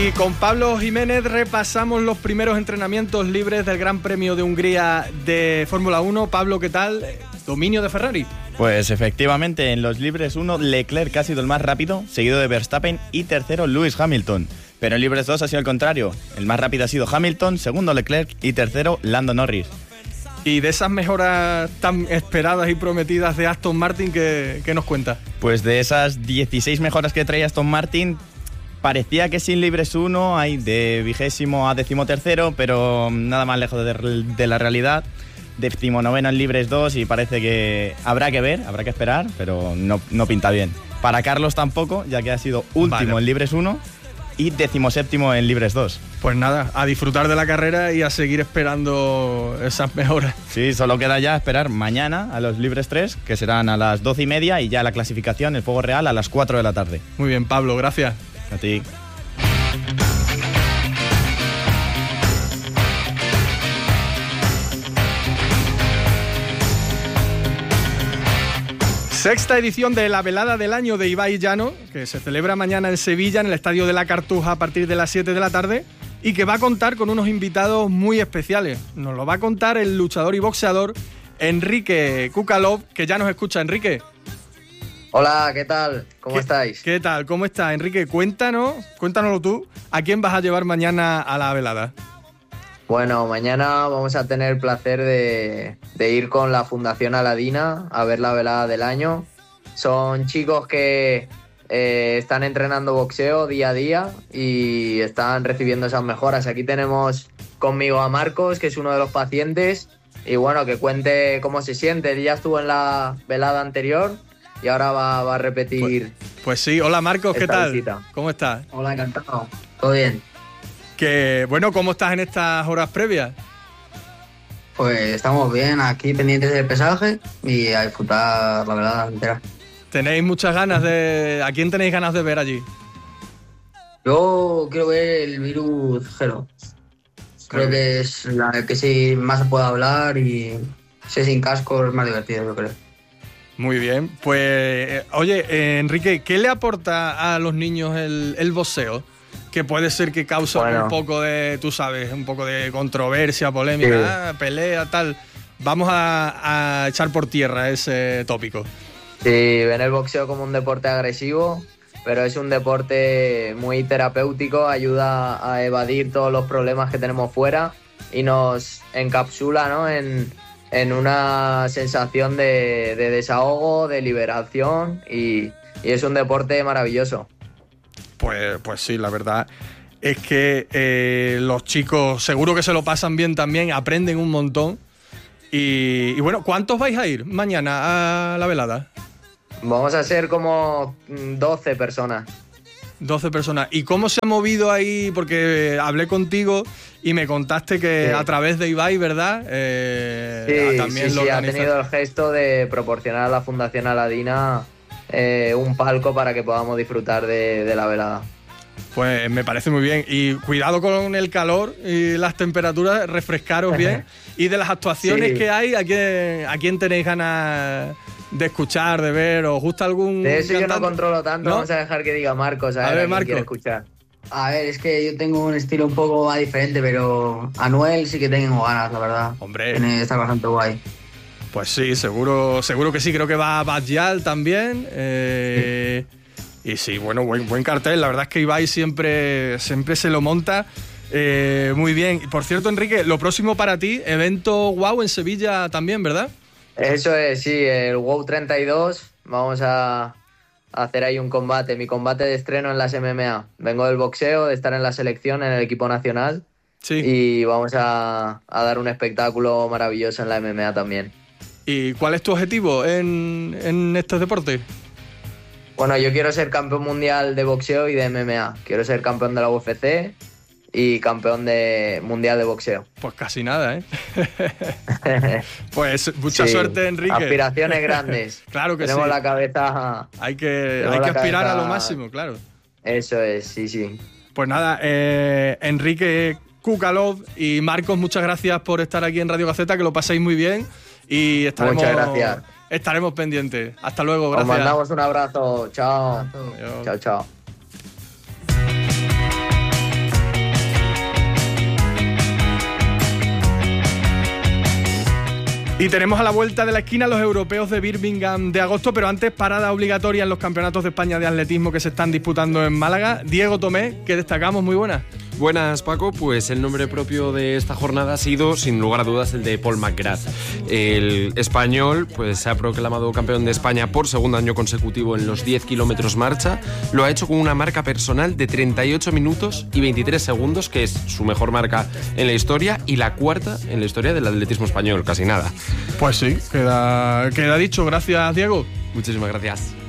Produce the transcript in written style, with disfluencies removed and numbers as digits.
Y con Pablo Jiménez repasamos los primeros entrenamientos libres del Gran Premio de Hungría de Fórmula 1. Pablo, ¿qué tal? Dominio de Ferrari. Pues efectivamente, en los libres 1, Leclerc ha sido el más rápido, seguido de Verstappen y tercero Lewis Hamilton. Pero en libres 2 ha sido el contrario. El más rápido ha sido Hamilton, segundo Leclerc y tercero Lando Norris. Y de esas mejoras tan esperadas y prometidas de Aston Martin, ¿qué nos cuenta? Pues de esas 16 mejoras que traía Aston Martin, parecía que sin libres 1 hay de 20º a 13º, pero nada más lejos de la realidad. 19º en libres 2 y parece que habrá que ver, habrá que esperar, pero no pinta bien. Para Carlos tampoco, ya que ha sido último en libres 1 y 17º en libres 2. Pues nada, a disfrutar de la carrera y a seguir esperando esas mejoras. Sí, solo queda ya esperar mañana a los libres 3, que serán a las 12:30, y ya la clasificación, el fuego real, a las 4 de la tarde. Muy bien, Pablo, gracias. A ti. Sexta edición de la velada del año de Ibai Llano, que se celebra mañana en Sevilla, en el Estadio de la Cartuja, a partir de las 7 de la tarde, y que va a contar con unos invitados muy especiales. Nos lo va a contar el luchador y boxeador Enrique Kukalov, que ya nos escucha. Enrique. Hola, ¿qué tal? ¿Cómo estáis? ¿Qué tal? ¿Cómo estás, Enrique? Cuéntanoslo tú. ¿A quién vas a llevar mañana a la velada? Bueno, mañana vamos a tener el placer de ir con la Fundación Aladina a ver la velada del año. Son chicos que están entrenando boxeo día a día y están recibiendo esas mejoras. Aquí tenemos conmigo a Marcos, que es uno de los pacientes, y bueno, que cuente cómo se siente. Él ya estuvo en la velada anterior y ahora va a repetir. Pues sí, hola Marcos, ¿qué tal? Visita. ¿Cómo estás? Hola, encantado. ¿Todo bien? Bueno, ¿cómo estás en estas horas previas? Pues estamos bien aquí pendientes del pesaje y a disfrutar la velada entera. ¿Tenéis muchas ganas ¿A quién tenéis ganas de ver allí? Yo quiero ver el Virus Zero. Creo que es la que sí más se puede hablar y si es sin casco es más divertido, yo creo. Muy bien, pues oye, Enrique, ¿qué le aporta a los niños el boxeo? Que puede ser que cause un poco de, tú sabes, un poco de controversia, polémica, pelea, tal. Vamos a echar por tierra ese tópico. Sí, ven el boxeo como un deporte agresivo, pero es un deporte muy terapéutico, ayuda a evadir todos los problemas que tenemos fuera y nos encapsula, ¿no?, en una sensación de desahogo, de liberación y es un deporte maravilloso. Pues sí, la verdad es que los chicos seguro que se lo pasan bien también, aprenden un montón. Y bueno, ¿cuántos vais a ir mañana a la velada? Vamos a ser como 12 personas. 12 personas. ¿Y cómo se ha movido ahí? Porque hablé contigo y me contaste que a través de Ibai, ¿verdad? También sí, ha tenido el gesto de proporcionar a la Fundación Aladina un palco para que podamos disfrutar de la velada. Pues me parece muy bien. Y cuidado con el calor y las temperaturas, refrescaros bien. Y de las actuaciones que hay, ¿a quién tenéis ganas de escuchar, de ver? ¿Os gusta algún De eso cantante? Yo no controlo tanto, ¿no? Vamos a dejar que diga Marcos, a ver Marco quiere escuchar. A ver, es que yo tengo un estilo un poco más diferente, pero Anuel sí que tengo ganas, la verdad. Hombre. Está bastante guay. Pues sí, seguro que sí. Creo que va Badial también. Y sí, bueno, buen cartel. La verdad es que Ibai siempre se lo monta muy bien. Y por cierto, Enrique, lo próximo para ti, evento WOW en Sevilla también, ¿verdad? Eso es, sí, el WOW 32. Vamos a hacer ahí un combate, mi combate de estreno en las MMA. Vengo del boxeo, de estar en la selección, en el equipo nacional. Sí. Y vamos a dar un espectáculo maravilloso en la MMA también. ¿Y cuál es tu objetivo en estos deportes? Bueno, yo quiero ser campeón mundial de boxeo y de MMA. Quiero ser campeón de la UFC y campeón mundial de boxeo. Pues casi nada, ¿eh? Pues mucha suerte, Enrique. Aspiraciones grandes. Claro que Tenemos sí. la cabeza... Hay que aspirar a lo máximo, claro. Eso es, sí. Pues nada, Enrique Kukalov y Marcos, muchas gracias por estar aquí en Radio Gaceta, que lo paséis muy bien. Y muchas gracias. Estaremos pendientes. Hasta luego, gracias. Os mandamos un abrazo. Chao. Chao. Y tenemos a la vuelta de la esquina los europeos de Birmingham de agosto, pero antes parada obligatoria en los campeonatos de España de atletismo que se están disputando en Málaga. Diego Tomé, ¿qué destacamos? Muy buenas. Buenas, Paco. Pues el nombre propio de esta jornada ha sido, sin lugar a dudas, el de Paul McGrath. El español pues, se ha proclamado campeón de España por segundo año consecutivo en los 10 kilómetros marcha. Lo ha hecho con una marca personal de 38 minutos y 23 segundos, que es su mejor marca en la historia y la cuarta en la historia del atletismo español, casi nada. Pues sí, queda dicho. Gracias, Diego. Muchísimas gracias.